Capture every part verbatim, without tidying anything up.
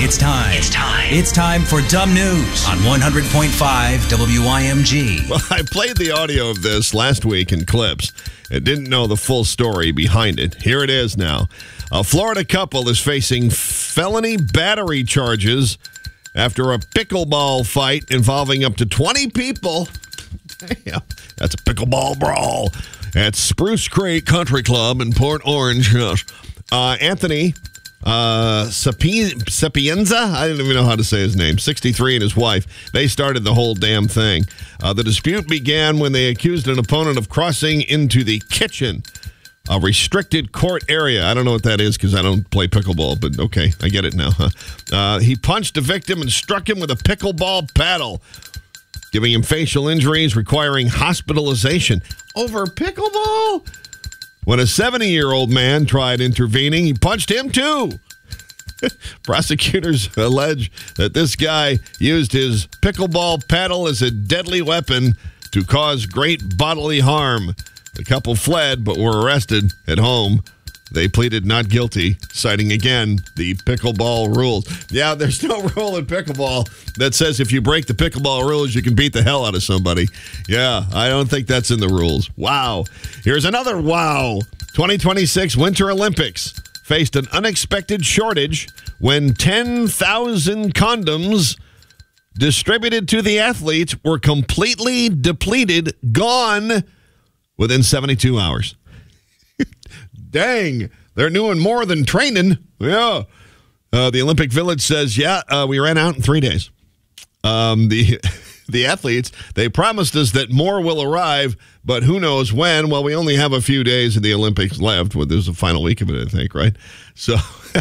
It's time. It's time. It's time for Dumb News on one hundred point five W I M G. Well, I played the audio of this last week in clips and didn't know the full story behind it. Here it is now. A Florida couple is facing felony battery charges after a pickleball fight involving up to twenty people. Damn, that's a pickleball brawl at Spruce Creek Country Club in Port Orange. Uh, Anthony uh, Sapi- Sapienza, I don't even know how to say his name, sixty-three, and his wife, they started the whole damn thing. Uh, the dispute began when they accused an opponent of crossing into the kitchen, a restricted court area. I don't know what that is because I don't play pickleball, but okay, I get it now. Huh? Uh, he punched the victim and struck him with a pickleball paddle, giving him facial injuries requiring hospitalization over pickleball. When a seventy-year-old man tried intervening, he punched him too. Prosecutors allege that this guy used his pickleball paddle as a deadly weapon to cause great bodily harm. The couple fled but were arrested at home. They pleaded not guilty, citing again the pickleball rules. Yeah, there's no rule in pickleball that says if you break the pickleball rules, you can beat the hell out of somebody. Yeah, I don't think that's in the rules. Wow. Here's another wow. twenty twenty-six Winter Olympics faced an unexpected shortage when ten thousand condoms distributed to the athletes were completely depleted, gone within seventy-two hours. Dang, they're doing more than training. Yeah. Uh, the Olympic Village says, yeah, uh, we ran out in three days. Um, the the athletes, they promised us that more will arrive, but who knows when? Well, we only have a few days of the Olympics left. Well, there's a final week of it, I think, right? So,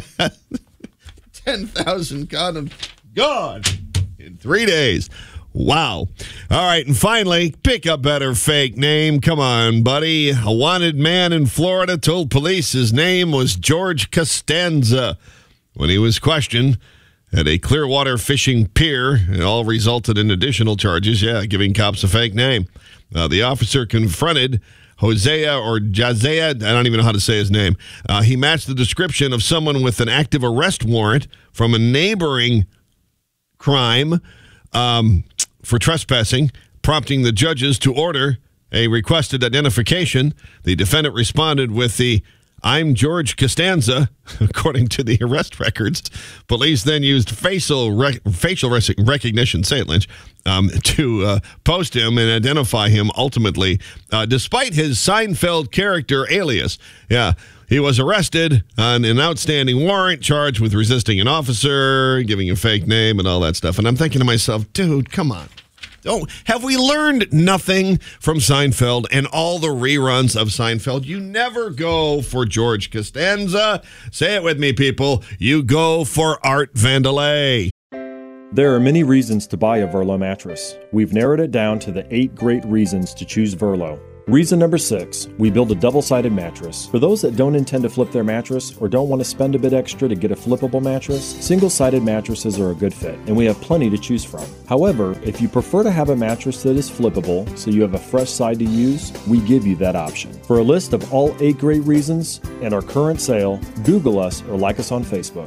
ten thousand condoms gone in three days. Wow. All right, and finally, pick a better fake name. Come on, buddy. A wanted man in Florida told police his name was George Costanza when he was questioned at a Clearwater fishing pier. It all resulted in additional charges, yeah, giving cops a fake name. Uh, the officer confronted Hosea or Jazea, I don't even know how to say his name. Uh, he matched the description of someone with an active arrest warrant from a neighboring crime um, for trespassing, prompting the judges to order a requested identification. The defendant responded with the "I'm George Costanza," according to the arrest records. Police then used facial rec- facial rec- recognition, say it, Lynch, um, to uh, post him and identify him ultimately, uh, despite his Seinfeld character alias. Yeah, he was arrested on an outstanding warrant, charged with resisting an officer, giving a fake name, and all that stuff. And I'm thinking to myself, dude, come on. Oh, have we learned nothing from Seinfeld and all the reruns of Seinfeld? You never go for George Costanza. Say it with me, people. You go for Art Vandelay. There are many reasons to buy a Verlo mattress. We've narrowed it down to the eight great reasons to choose Verlo. Reason number six, we build a double-sided mattress. For those that don't intend to flip their mattress or don't want to spend a bit extra to get a flippable mattress, single-sided mattresses are a good fit, and we have plenty to choose from. However, if you prefer to have a mattress that is flippable so you have a fresh side to use, we give you that option. For a list of all eight great reasons and our current sale, Google us or like us on Facebook.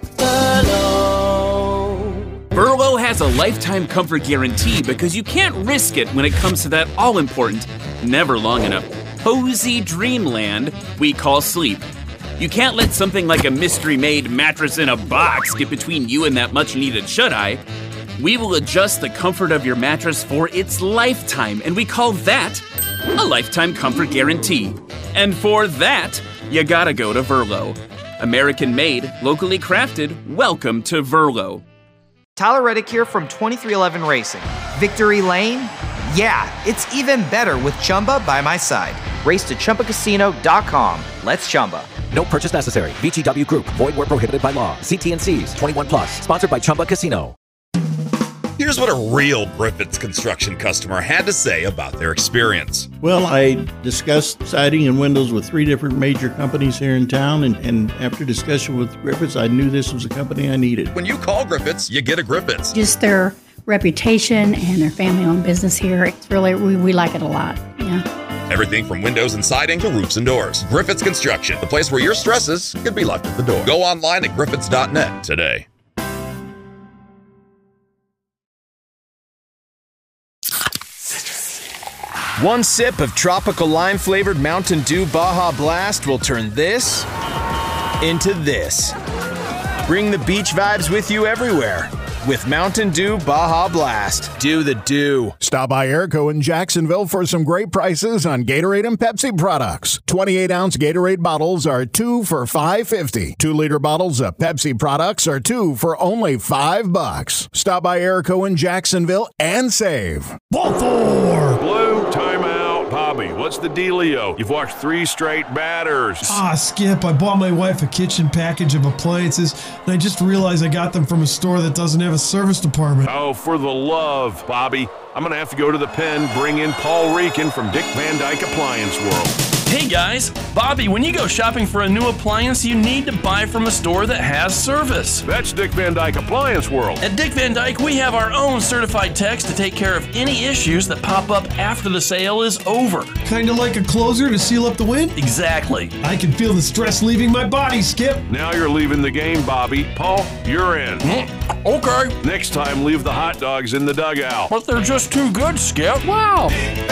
Verlo has a lifetime comfort guarantee because you can't risk it when it comes to that all-important, never long enough, cozy dreamland we call sleep. You can't let something like a mystery-made mattress in a box get between you and that much-needed shut-eye. We will adjust the comfort of your mattress for its lifetime, and we call that a lifetime comfort guarantee. And for that, you gotta go to Verlo. American-made, locally crafted, welcome to Verlo. Tyler Reddick here from twenty-three eleven Racing. Victory Lane? Yeah, it's even better with Chumba by my side. Race to Chumba Casino dot com. Let's Chumba. No purchase necessary. V G W Group. Void where prohibited by law. See T and C's. twenty-one plus. Sponsored by Chumba Casino. Here's what a real Griffiths Construction customer had to say about their experience. Well, I discussed siding and windows with three different major companies here in town, and, and after discussion with Griffiths, I knew this was a company I needed. When you call Griffiths, you get a Griffiths. Just their reputation and their family-owned business here, it's really, we, we like it a lot, yeah. Everything from windows and siding to roofs and doors. Griffiths Construction, the place where your stresses could be left at the door. Go online at griffiths dot net today. One sip of tropical lime-flavored Mountain Dew Baja Blast will turn this into this. Bring the beach vibes with you everywhere with Mountain Dew Baja Blast. Do the do. Stop by Airco in Jacksonville for some great prices on Gatorade and Pepsi products. twenty-eight ounce Gatorade bottles are two for five fifty. two liter bottles of Pepsi products are two for only five bucks. Stop by Airco in Jacksonville and save. Ball four. Blue, timeout. Bobby, what's the dealio? You've watched three straight batters. Ah, Skip, I bought my wife a kitchen package of appliances, and I just realized I got them from a store that doesn't have a service department. Oh, for the love, Bobby. I'm going to have to go to the pen, bring in Paul Reekin from Dick Van Dyke Appliance World. Hey guys, Bobby, when you go shopping for a new appliance, you need to buy from a store that has service. That's Dick Van Dyke Appliance World. At Dick Van Dyke, we have our own certified techs to take care of any issues that pop up after the sale is over. Kinda like a closer to seal up the win? Exactly. I can feel the stress leaving my body, Skip. Now you're leaving the game, Bobby. Paul, you're in. Mm, okay. Next time, leave the hot dogs in the dugout. But they're just too good, Skip. Wow.